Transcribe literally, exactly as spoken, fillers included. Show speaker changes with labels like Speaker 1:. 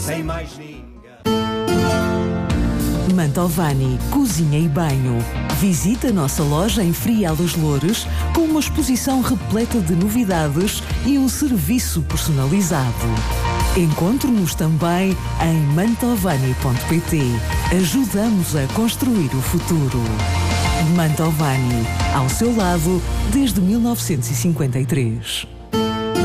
Speaker 1: sem mais ninguém.
Speaker 2: Mantovani Cozinha e Banho. Visita a nossa loja em Frial dos Loures com uma exposição repleta de novidades e um serviço personalizado. Encontre-nos também em mantovani ponto pt. Ajudamos a construir o futuro. Mantovani, ao seu lado desde mil novecentos e cinquenta e três.